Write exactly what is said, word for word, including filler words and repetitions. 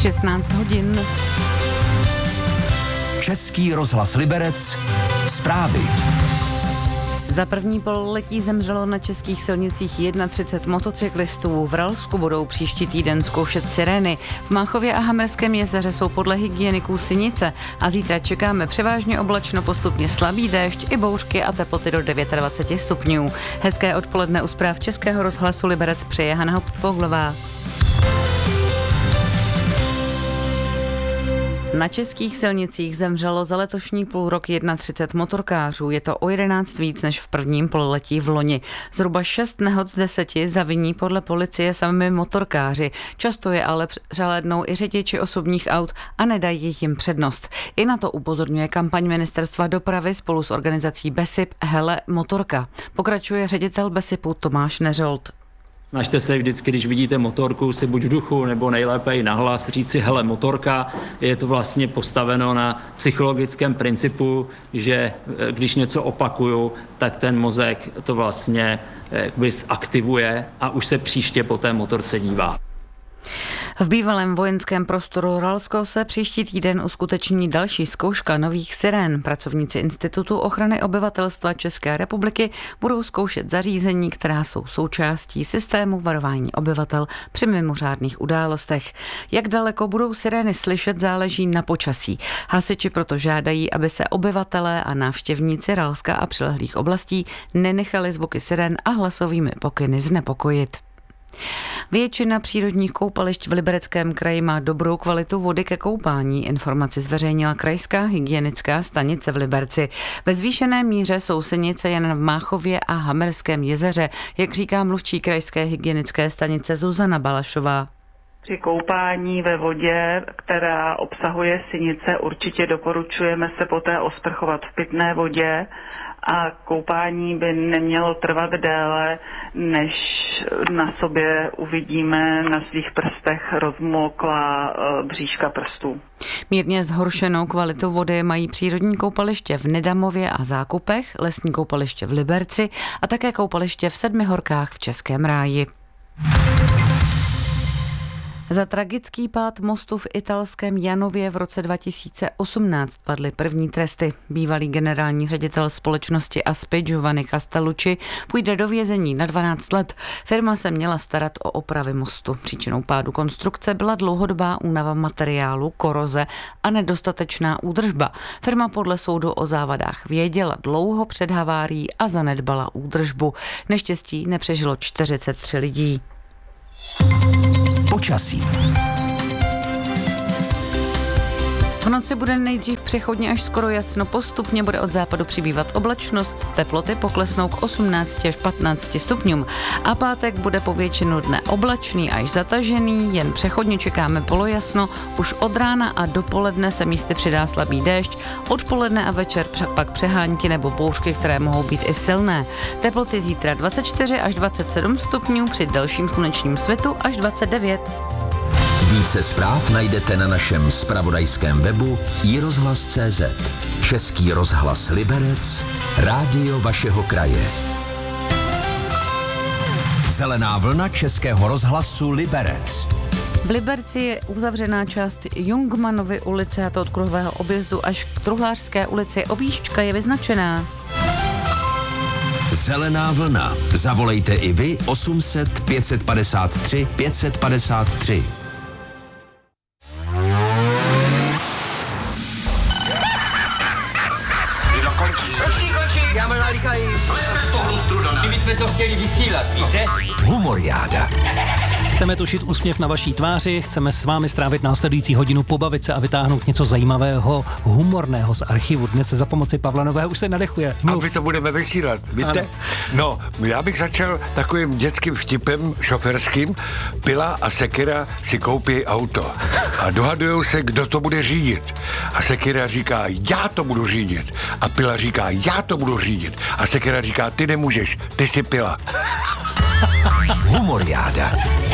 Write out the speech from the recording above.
šestnáct hodin. Český rozhlas Liberec. Zprávy. Za první pololetí zemřelo na českých silnicích třicet jedna motocyklistů. V Ralsku budou příští týden zkoušet sirény. V Máchově a Hamerském jezeře jsou podle hygieniků sinice. A zítra čekáme převážně oblačno, postupně slabý déšť i bouřky a teploty do dvacet devět stupňů. Hezké odpoledne u zpráv Českého rozhlasu Liberec přeje Hana Foglová. Na českých silnicích zemřelo za letošní půlrok třicet jedna motorkářů. Je to o jedenáct víc než v prvním pololetí v loni. Zhruba šest nehod z deseti zaviní podle policie sami motorkáři. Často je ale přehlédnou i řidiči osobních aut a nedají jim přednost. I na to upozorňuje kampaň Ministerstva dopravy spolu s organizací BESIP Hele motorka. Pokračuje ředitel BESIPu Tomáš Neřolt. Snažte se vždycky, když vidíte motorku, si buď v duchu nebo nejlépe i nahlas říct si hele motorka. Je to vlastně postaveno na psychologickém principu, že když něco opakuju, tak ten mozek to vlastně jakoby zaktivuje a už se příště po té motorce dívá. V bývalém vojenském prostoru Ralsko se příští týden uskuteční další zkouška nových sirén. Pracovníci Institutu ochrany obyvatelstva České republiky budou zkoušet zařízení, která jsou součástí systému varování obyvatel při mimořádných událostech. Jak daleko budou sirény slyšet, záleží na počasí. Hasiči proto žádají, aby se obyvatelé a návštěvníci Ralska a přilehlých oblastí nenechali zvuky sirén a hlasovými pokyny znepokojit. Většina přírodních koupališť v Libereckém kraji má dobrou kvalitu vody ke koupání. Informaci zveřejnila krajská hygienická stanice v Liberci. Ve zvýšené míře jsou sinice jen v Máchově a Hamerském jezeře, jak říká mluvčí krajské hygienické stanice Zuzana Balašová. Při koupání ve vodě, která obsahuje sinice, určitě doporučujeme se poté osprchovat v pitné vodě a koupání by nemělo trvat déle, než na sobě uvidíme na svých prstech rozmoklá bříška prstů. Mírně zhoršenou kvalitu vody mají přírodní koupaliště v Nedamově a Zákupech, lesní koupaliště v Liberci a také koupaliště v Sedmi horkách v Českém Ráji. Za tragický pád mostu v italském Janově v roce dva tisíce osmnáct padly první tresty. Bývalý generální ředitel společnosti Aspi Giovanni Castellucci půjde do vězení na dvanáct let. Firma se měla starat o opravy mostu. Příčinou pádu konstrukce byla dlouhodobá únava materiálu, koroze a nedostatečná údržba. Firma podle soudu o závadách věděla dlouho před havárií a zanedbala údržbu. Neštěstí nepřežilo čtyřicet tři lidí. Počasí. V noci bude nejdřív přechodně až skoro jasno, postupně bude od západu přibývat oblačnost, teploty poklesnou k osmnácti až patnácti stupňům a pátek bude po většinu dne oblačný až zatažený, jen přechodně čekáme polojasno, už od rána a dopoledne se místy přidá slabý déšť, odpoledne a večer pak přehánky nebo bouřky, které mohou být i silné. Teploty zítra dvacet čtyři až dvacet sedm stupňů, při delším slunečním svitu až dvacet devět. Více zpráv najdete na našem zpravodajském webu i rozhlas tečka cé zet. Český rozhlas Liberec, rádio vašeho kraje. Zelená vlna Českého rozhlasu Liberec. V Liberci je uzavřená část Jungmanovy ulice, a to od kruhového objezdu až k Truhlářské ulici. Objížďka je vyznačená. Zelená vlna. Zavolejte i vy osm set pět set padesát tři pět set padesát tři. Končí, končí, já mám nalíkají. Slejte z toho strudana. My jsme to chtěli vysílat, víte? Humoriáda. Chceme tušit úsměv na vaší tváři, chceme s vámi strávit následující hodinu, pobavit se a vytáhnout něco zajímavého, humorného z archivu. Dnes se za pomoci Pavla Nového už se nadechuje. Mluv. A my to budeme vysílat, víte? Ano. No, já bych začal takovým dětským vtipem šoferským. Pila a Sekira si koupí auto a dohadujou se, kdo to bude řídit. A Sekira říká, já to budu řídit. A Pila říká, já to budu řídit. A Sekira říká, ty nemůžeš, ty jsi Pila. Humoriáda.